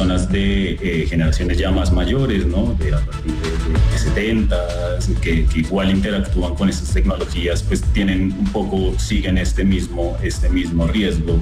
personas de generaciones ya más mayores, ¿no? A partir de 70, que igual interactúan con estas tecnologías, pues siguen este mismo riesgo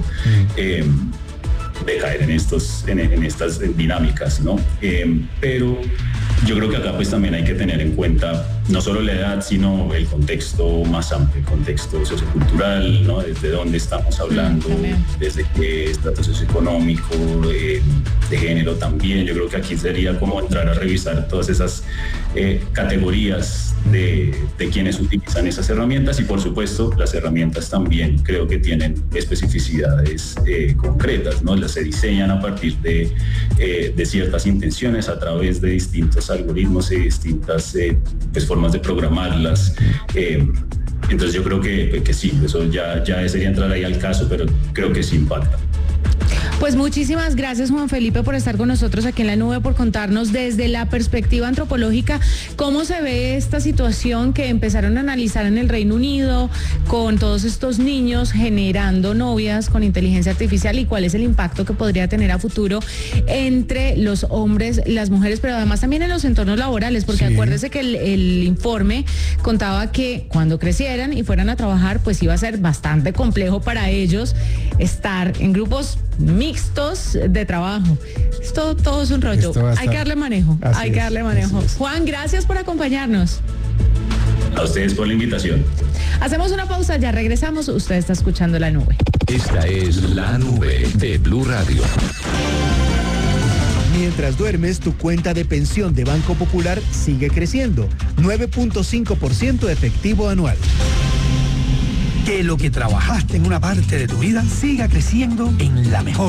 de caer en estas dinámicas, ¿no? Pero yo creo que acá pues también hay que tener en cuenta no solo la edad, sino el contexto más amplio, el contexto sociocultural, ¿no? Desde dónde estamos hablando, desde qué estrato socioeconómico, de género también. Yo creo que aquí sería como entrar a revisar todas esas categorías de quienes utilizan esas herramientas, y por supuesto las herramientas también creo que tienen especificidades concretas, ¿no? Las se diseñan a partir de ciertas intenciones, a través de distintos algoritmos y distintas pues, formas de programarlas. Entonces yo creo que sí, eso ya sería entrar ahí al caso, pero creo que sí impacta. Pues muchísimas gracias, Juan Felipe, por estar con nosotros aquí en La Nube, por contarnos desde la perspectiva antropológica cómo se ve esta situación que empezaron a analizar en el Reino Unido con todos estos niños generando novias con inteligencia artificial y cuál es el impacto que podría tener a futuro entre los hombres, las mujeres, pero además también en los entornos laborales, porque sí. Acuérdese que el informe contaba que cuando crecieran y fueran a trabajar, pues iba a ser bastante complejo para ellos estar en grupos mixtos de trabajo. Todo es un rollo. Hay que darle manejo. Juan, gracias por acompañarnos. A ustedes por la invitación. Hacemos una pausa, ya regresamos. Usted está escuchando La Nube. Esta es La Nube de Blue Radio. Mientras duermes, tu cuenta de pensión de Banco Popular sigue creciendo. 9.5% efectivo anual. Que lo que trabajaste en una parte de tu vida siga creciendo en la mejor.